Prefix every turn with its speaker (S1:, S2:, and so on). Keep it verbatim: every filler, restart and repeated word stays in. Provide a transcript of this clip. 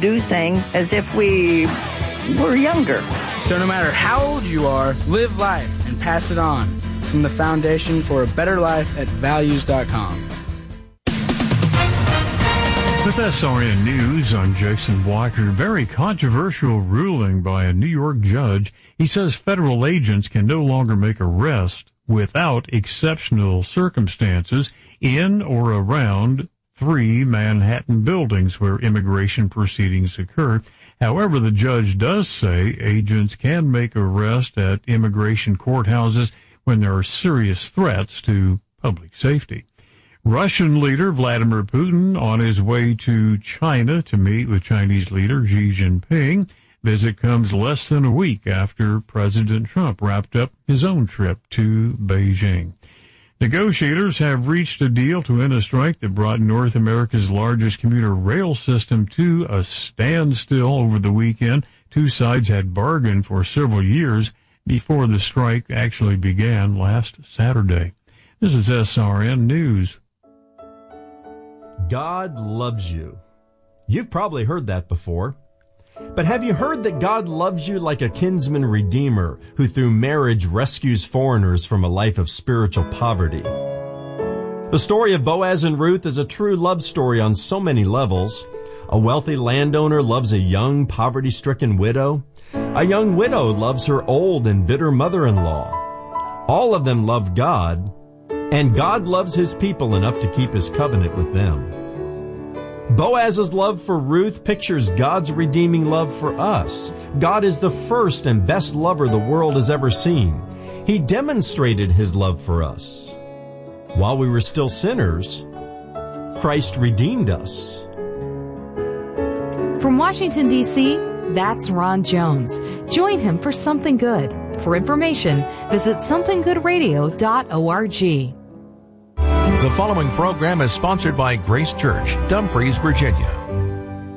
S1: do things as if we were younger.
S2: So no matter how old you are, live life and pass it on. From the Foundation for a Better Life at values dot com.
S3: With S R N News, I'm Jason Blocker. Very controversial ruling by a New York judge. He says federal agents can no longer make arrests without exceptional circumstances in or around three Manhattan buildings where immigration proceedings occur. However, the judge does say agents can make arrests at immigration courthouses when there are serious threats to public safety. Russian leader Vladimir Putin on his way to China to meet with Chinese leader Xi Jinping. Visit comes less than a week after President Trump wrapped up his own trip to Beijing. Negotiators have reached a deal to end a strike that brought North America's largest commuter rail system to a standstill over the weekend. Two sides had bargained for several years before the strike actually began last Saturday. This is S R N News.
S4: God loves you. You've probably heard that before. But have you heard that God loves you like a kinsman redeemer who through marriage rescues foreigners from a life of spiritual poverty? The story of Boaz and Ruth is a true love story on so many levels. A wealthy landowner loves a young, poverty-stricken widow. A young widow loves her old and bitter mother-in-law. All of them love God, and God loves his people enough to keep his covenant with them. Boaz's love for Ruth pictures God's redeeming love for us. God is the first and best lover the world has ever seen. He demonstrated his love for us. While we were still sinners, Christ redeemed us.
S5: From Washington, D C, that's Ron Jones. Join him for Something Good. For information, visit something good radio dot org.
S6: The following program is sponsored by Grace Church, Dumfries, Virginia.